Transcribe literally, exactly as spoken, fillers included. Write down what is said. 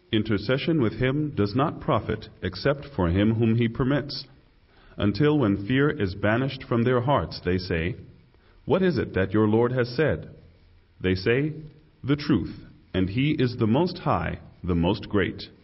Intercession with him does not profit except for him whom he permits, until when fear is banished from their hearts, they say, "What is it that your Lord has said?" They say, "The truth, and he is the Most High, the Most Great."